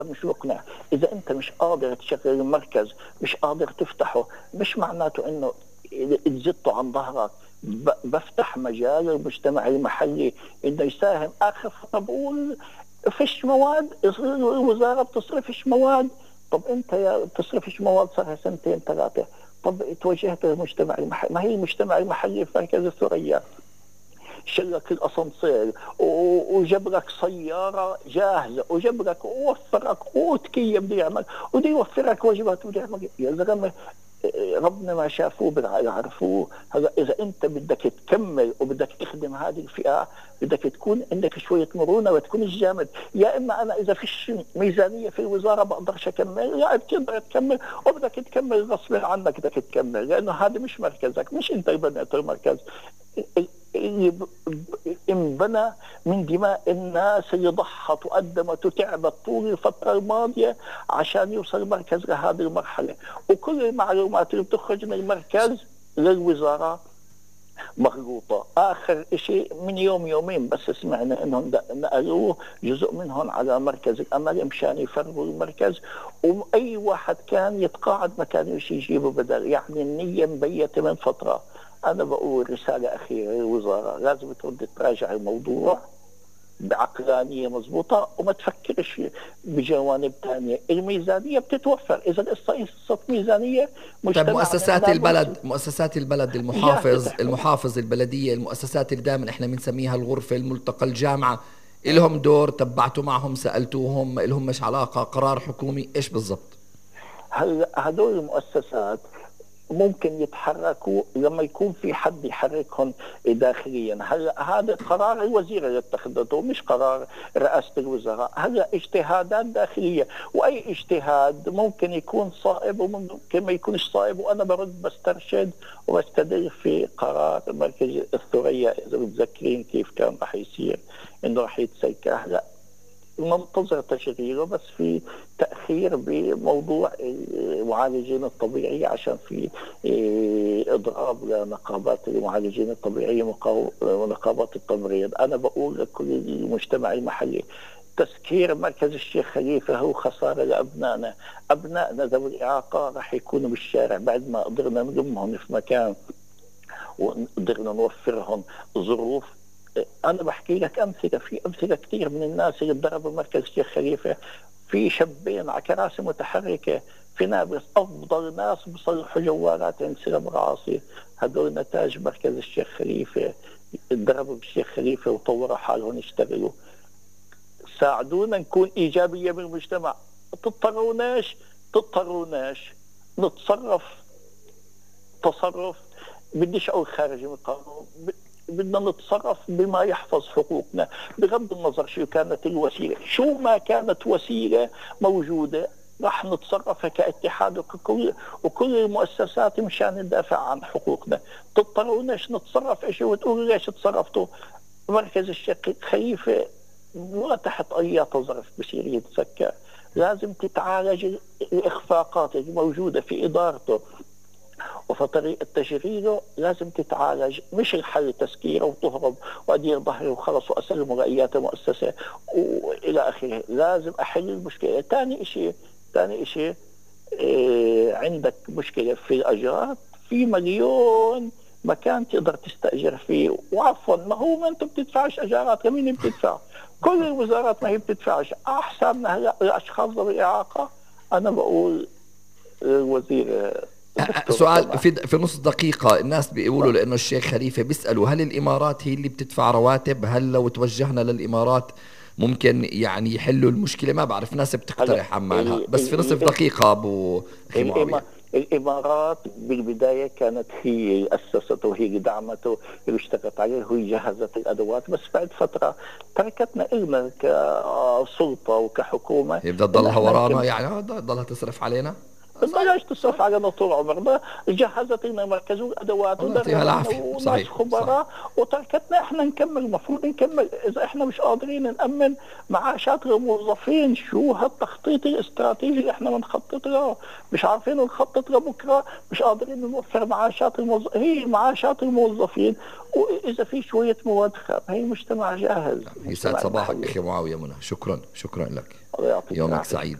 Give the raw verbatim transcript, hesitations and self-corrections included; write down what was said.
مش مقنع. اذا انت مش قادر تشغل المركز، مش قادر تفتحه، مش معناته انه زدته عن ظهرك. بفتح مجال المجتمع المحلي انه يساهم. اخر فتره بقول فيش مواد، الوزاره بتصرفش مواد. طب انت يا بتصرفش مواد صار سنتين ثلاثه، طب توجهت للمجتمع المحلي. ما هي المجتمع المحلي في مركز الثريا شلك الاسانسير وجاب لك سياره جاهزه وجاب لك ووفر لك قوتكيه بده يعمل وبده يوفر لك وجبات بده يعمل. يا زلمه ربنا ما شافوه يعرفوه. هذا اذا انت بدك تكمل وبدك تخدم هذه الفئه بدك تكون عندك شويه مرونه وتكونش جامد. يا اما انا اذا فيش ميزانيه في الوزاره بقدرش اكمل، لا بتقدر تكمل وبدك تكمل غصب عنك بدك تكمل، لانه هذا مش مركزك، مش انت اللي بنيت المركز. اللي انبنى من دماء الناس اللي ضحت وقدمت وتعبت طول الفترة الماضية عشان يوصل المركز لهذه المرحلة. وكل المعلومات اللي بتخرج من المركز للوزارة مغلوطة. آخر شيء من يوم يومين بس سمعنا إنهم نقلوه جزء منهم على مركز الأمل مشان يفرغوا المركز، وأي واحد كان يتقاعد ما كان يجيبوا بدل. يعني النية مبيتة من فترة. أنا بقول رسالة أخيرة للوزارة، لازم ترد تراجع الموضوع بعقلانية مضبوطة وما تفكرش بجوانب ثانية. الميزانية بتتوفر، إذا القصة قصة ميزانية طيب مؤسسات مجتمعنا البلد، مؤسسات البلد، جاهزة المحافظ تحكم. المحافظ البلدية، المؤسسات اللي دائما احنا بنسميها الغرفة، الملتقى، الجامعة، إلهم دور؟ تبعتوا معهم؟ سألتوهم؟ إلهم مش علاقة؟ قرار حكومي؟ إيش بالضبط؟ هل هدول المؤسسات ممكن يتحركوا لما يكون في حد يحركهم داخليا. هلا هذا قرار الوزير اللي اتخذته مش قرار رئاسة الوزراء. هلا اجتهادات داخلية، واي اجتهاد ممكن يكون صائب وممكن ما يكونش صائب. وانا برد بسترشد وبستدل في قرار مركز الثريا، اذا متذكرين كيف كان راح يصير، انه راح يتسكر. هلا منتظر تشغيله بس في تأخير بموضوع المعالجين الطبيعية عشان في إضراب لنقابات المعالجين الطبيعية ونقابات التمريض. أنا بقول لكل المجتمع المحلي تسكير مركز الشيخ خليفة هو خسارة لأبنائنا. أبنائنا ذوي الإعاقة راح يكونوا بالشارع بعد ما قدرنا نلمهم في مكان وقدرنا نوفرهم ظروف. أنا بحكي لك أمثلة، في أمثلة كثير من الناس اللي ضربوا مركز الشيخ خليفة. في شابين على كراسي متحركة في نابلس، أفضل ناس بصلحوا جوالات عند سلم رعاصي، هدول نتاج مركز الشيخ خليفة. ضربوا بالشيخ خليفة وطوروا حالهم يشتغلوا. ساعدونا نكون إيجابية بالمجتمع. تضطروناش تضطروناش نتصرف تصرف بديش أقول خارج من القانون، بدنا نتصرف بما يحفظ حقوقنا بغض النظر شو كانت الوسيلة. شو ما كانت وسيلة موجودة راح نتصرف كاتحاد وكل وكل المؤسسات مشان ندافع عن حقوقنا. تضطروناش نتصرف اشي وتقولوا ليش تصرفتوا. مركز الشيخ خليفة ولا تحت اي ظرف بصير يتسكر. لازم تتعالج الاخفاقات الموجودة في ادارته وفطريقة تشغيله، لازم تتعالج. مش الحل تسكيره وتهرب وأدير ظهري وخلص وأسلم رأيات المؤسسة وإلى آخره. لازم أحل المشكلة. ثاني شيء ثاني شيء إيه، عندك مشكلة في الأجارات. في مليون مكان تقدر تستأجر فيه، وعفوا ما هو ما أنت بتدفعش أجارات، لمين بتدفع؟ كل الوزارات ما هي بتدفعش. أحسابنا هلا الأشخاص ذوي الإعاقة. أنا بقول الوزير الدكتور سؤال سماح. في في نص دقيقة. الناس بيقولوا لأنه الشيخ خليفة، بيسألوا هل الإمارات هي اللي بتدفع رواتب؟ هل لو توجهنا للإمارات ممكن يعني يحلوا المشكلة؟ ما بعرف، ناس هلا بتقترح عمالها، بس في نصف دقيقة أبو أخي معاوية. الإمارات بالبداية كانت هي اللي أسسته وهي اللي دعمته وهي اللي اشتغلت عليه وهي جهزت الأدوات. بس بعد فترة تركتنا إلنا كسلطة وكحكومة هي بدها إن تضلها إحنا ورانا نكمل. يعني، بدها تضلها تصرف علينا. بلاش تصرف علينا طول عمرنا، جهزت لنا مركز الادوات يعطيها العافيه. وناس صحيح خبراء وتركتنا احنا نكمل. المفروض نكمل. اذا احنا مش قادرين نامن معاشات الموظفين، شو هالتخطيط الاستراتيجي اللي احنا بنخطط له؟ مش عارفين نخطط لبكره، مش قادرين نوفر معاشات الموظفين. هي معاشات الموظفين، واذا في شويه مواد خام هي مجتمع جاهز. يسعد صباحك اخي معاويه منى، شكرا شكرا لك، يومك سعيد.